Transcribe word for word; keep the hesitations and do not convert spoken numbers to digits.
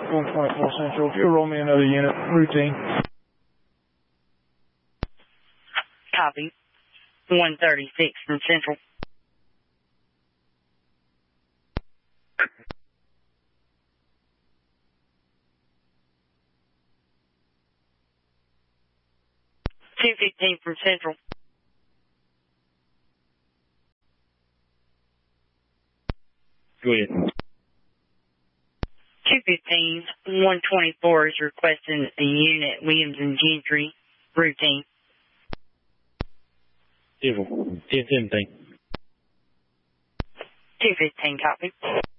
one twenty-four Central. If you'll roll me another unit, routine. Copy. one thirty-six from Central. two fifteen from Central. Go ahead. two fifteen, one twenty-four is requesting a unit, Williams and Gentry, routine. Civil. ten seventeen. two fifteen, copy.